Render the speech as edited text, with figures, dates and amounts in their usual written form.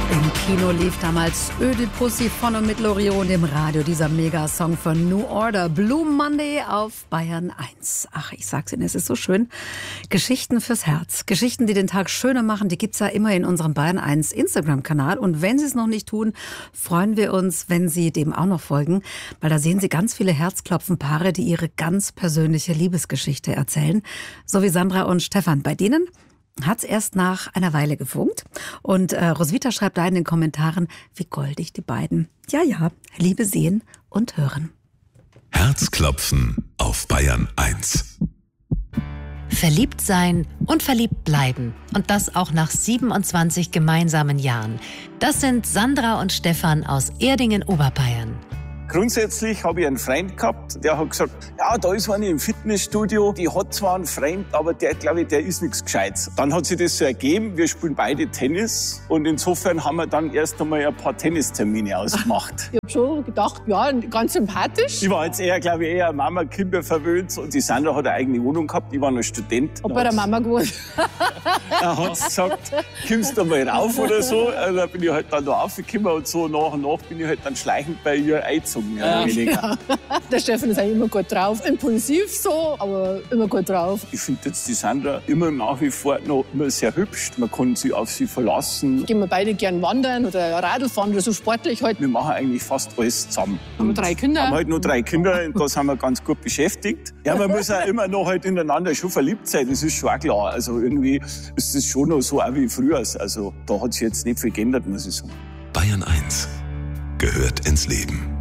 Im Kino lief damals Ödipussy von und mit Loriot im Radio, dieser Megasong von New Order, Blue Monday auf Bayern 1. Ach, ich sag's Ihnen, es ist so schön. Geschichten fürs Herz. Geschichten, die den Tag schöner machen, die gibt's ja immer in unserem Bayern 1 Instagram-Kanal. Und wenn Sie es noch nicht tun, freuen wir uns, wenn Sie dem auch noch folgen, weil da sehen Sie ganz viele Herzklopfen-Paare, die ihre ganz persönliche Liebesgeschichte erzählen. So wie Sandra und Stefan. Bei denen hat's erst nach einer Weile gefunkt. Und Roswitha schreibt da in den Kommentaren, wie goldig die beiden. Ja, Liebe sehen und hören. Herzklopfen auf Bayern 1. Verliebt sein und verliebt bleiben. Und das auch nach 27 gemeinsamen Jahren. Das sind Sandra und Stefan aus Erdingen-Oberbayern. Grundsätzlich habe ich einen Freund gehabt, der hat gesagt, ja, da ist eine im Fitnessstudio, die hat zwar einen Freund, aber der, glaube ich, der ist nichts Gescheites. Dann hat sich das so ergeben, wir spielen beide Tennis und insofern haben wir dann erst einmal ein paar Tennistermine ausgemacht. Ich habe schon gedacht, ja, ganz sympathisch. Ich war jetzt eher Mama, Kinder verwöhnt und die Sandra hat eine eigene Wohnung gehabt, ich war noch Student. Hab bei der Mama gewohnt. Er hat gesagt, kommst du mal rauf oder so, also da bin ich halt dann da raufgekommen und so nach und nach bin ich halt dann schleichend bei ihr eingezogen. Ja. Der Stefan ist eigentlich immer gut drauf. Impulsiv so, aber immer gut drauf. Ich finde jetzt die Sandra immer nach wie vor noch immer sehr hübsch. Man kann sich auf sie verlassen. Gehen wir beide gern wandern oder Radl fahren oder so sportlich halt. Wir machen eigentlich fast alles zusammen. Haben wir 3 Kinder? Haben halt nur 3 Kinder und da sind wir ganz gut beschäftigt. Ja, man muss auch immer noch halt ineinander schon verliebt sein, das ist schon auch klar. Also irgendwie ist das schon noch so auch wie früher. Also da hat sich jetzt nicht viel geändert, muss ich sagen. Bayern 1 gehört ins Leben.